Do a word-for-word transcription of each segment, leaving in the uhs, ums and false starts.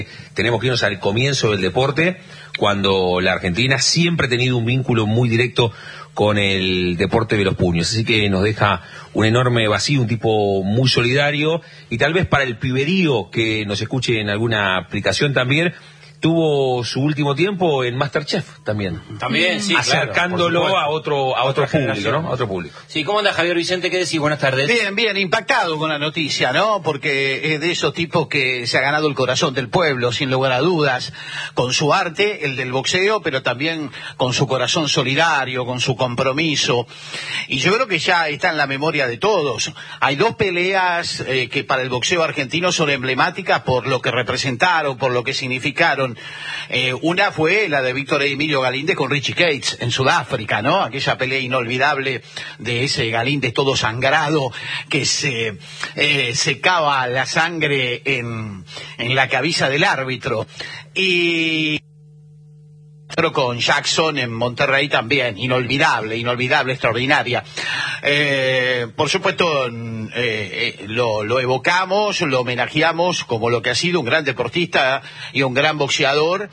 Tenemos que irnos al comienzo del deporte, cuando la Argentina siempre ha tenido un vínculo muy directo con el deporte de los puños, así que nos deja un enorme vacío, un tipo muy solidario, y tal vez para el piberío que nos escuche en alguna aplicación también, tuvo su último tiempo en MasterChef también. También, sí, acercándolo claro, a otro a otro público, generación. ¿no? A otro público. Sí, ¿cómo anda Javier Vicente? ¿Qué decís? Buenas tardes. Bien, bien, impactado con la noticia, ¿no? Porque es de esos tipos que se ha ganado el corazón del pueblo, sin lugar a dudas, con su arte, el del boxeo, pero también con su corazón solidario, con su compromiso. Y yo creo que ya está en la memoria de todos. Hay dos peleas eh, que para el boxeo argentino son emblemáticas por lo que representaron, por lo que significaron. Eh, una fue la de Víctor Emilio Galíndez con Richie Cates en Sudáfrica, ¿no? Aquella pelea inolvidable de ese Galíndez todo sangrado que se eh, secaba la sangre en, en la cabeza del árbitro. Y pero con Jackson en Monterrey también, inolvidable, inolvidable, extraordinaria. Eh, por supuesto, eh, eh, lo, lo evocamos, lo homenajeamos como lo que ha sido un gran deportista y un gran boxeador,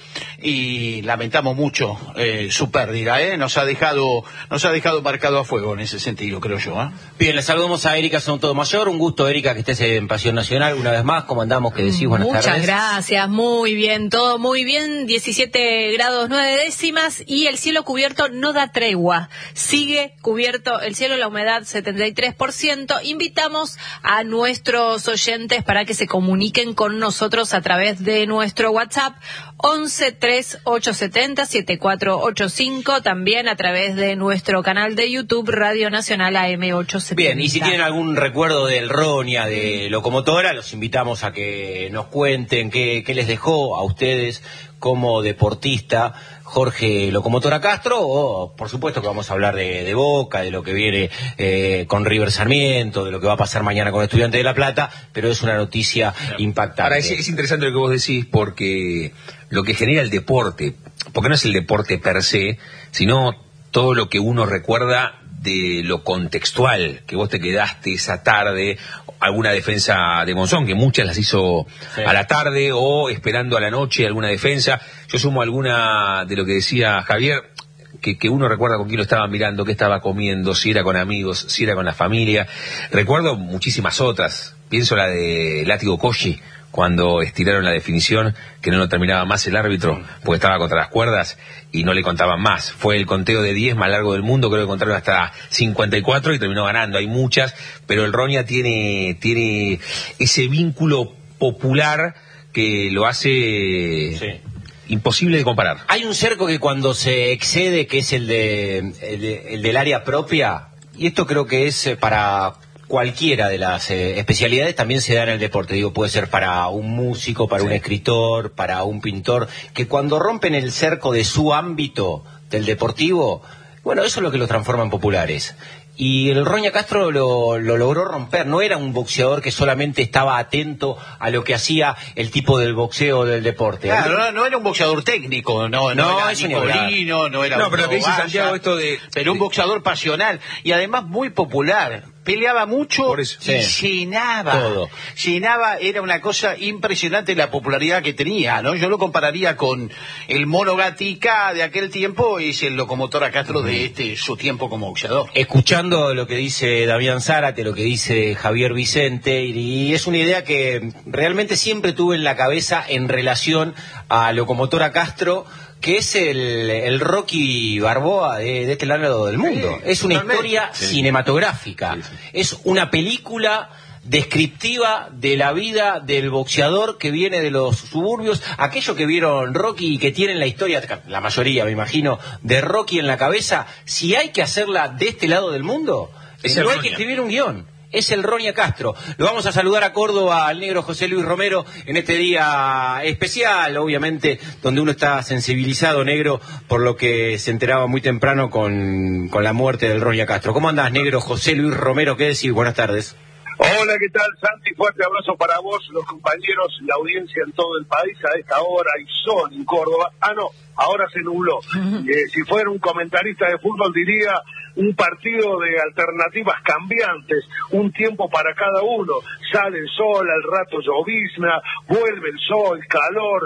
y lamentamos mucho eh, su pérdida, ¿eh? Nos ha dejado, nos ha dejado marcado a fuego en ese sentido, creo yo, ¿eh? Bien, le saludamos a Erika Sotomayor, un gusto, Erika, que estés en Pasión Nacional una vez más. ¿Cómo andamos? ¿Qué decís? Buenas Muchas tardes. Muchas gracias, muy bien, todo muy bien, diecisiete grados nueve décimas y el cielo cubierto no da tregua, sigue cubierto el cielo, la humedad setenta y tres por ciento. Invitamos a nuestros oyentes para que se comuniquen con nosotros a través de nuestro WhatsApp once tres ocho setenta siete cuatro ocho cinco, también a través de nuestro canal de YouTube Radio Nacional A M ochocientos setenta. Bien, y si tienen algún recuerdo del Ronia, de Locomotora, los invitamos a que nos cuenten qué, qué les dejó a ustedes como deportista Jorge Locomotora Castro, o por supuesto que vamos a hablar de, de Boca, de lo que viene eh, con River Sarmiento, de lo que va a pasar mañana con Estudiantes de La Plata, pero es una noticia impactante. Ahora, es, es interesante lo que vos decís, porque lo que genera el deporte, porque no es el deporte per se, sino todo lo que uno recuerda de lo contextual, que vos te quedaste esa tarde, alguna defensa de Monzón, que muchas las hizo sí. a la tarde, o esperando a la noche alguna defensa. Yo sumo alguna de lo que decía Javier, que, que uno recuerda con quién lo estaba mirando, qué estaba comiendo, si era con amigos, si era con la familia. Recuerdo muchísimas otras, pienso la de Látigo Cosci, cuando estiraron la definición, que no lo terminaba más el árbitro, porque estaba contra las cuerdas y no le contaban más. Fue el conteo de diez más largo del mundo, creo que contaron hasta cincuenta y cuatro y terminó ganando. Hay muchas, pero el Ronia tiene, tiene ese vínculo popular que lo hace sí. imposible de comparar. Hay un cerco que cuando se excede, que es el, de, el, de, el del área propia, y esto creo que es para cualquiera de las eh, especialidades, también se da en el deporte. Digo, puede ser para un músico, para sí. un escritor, para un pintor, que cuando rompen el cerco de su ámbito del deportivo, bueno, eso es lo que los transforma en populares. Y el Roña Castro lo, lo logró romper. No era un boxeador que solamente estaba atento a lo que hacía el tipo del boxeo del deporte. Claro, no, no era un boxeador técnico, no, no, no era Nicolino, no era no, un pero lo que dice Santiago esto de... Pero un boxeador pasional y además muy popular. Peleaba mucho y sí. llenaba, todo. llenaba, era una cosa impresionante la popularidad que tenía, ¿no? Yo lo compararía con el Mono Gatica de aquel tiempo y el Locomotora Castro de este su tiempo como boxeador. Escuchando lo que dice Damián Zárate, lo que dice Javier Vicente, y es una idea que realmente siempre tuve en la cabeza en relación a Locomotora Castro, que es el, el Rocky Balboa de, de este lado del mundo. Sí, es una totalmente. historia sí. cinematográfica. Sí, sí. Es una película descriptiva de la vida del boxeador que viene de los suburbios. Aquellos que vieron Rocky y que tienen la historia, la mayoría me imagino, de Rocky en la cabeza, si hay que hacerla de este lado del mundo, es no hay que escribir un guión. Es el Roña Castro. Lo vamos a saludar a Córdoba, al negro José Luis Romero, en este día especial, obviamente, donde uno está sensibilizado, negro, por lo que se enteraba muy temprano con, con la muerte del Roña Castro. ¿Cómo andás, negro José Luis Romero? ¿Qué decís? Buenas tardes. Hola, ¿qué tal, Santi? Fuerte abrazo para vos, los compañeros, la audiencia en todo el país a esta hora. Hay sol en Córdoba. Ah, no, ahora se nubló. Eh, si fuera un comentarista de fútbol diría un partido de alternativas cambiantes, un tiempo para cada uno. Sale el sol, al rato llovizna, vuelve el sol, calor,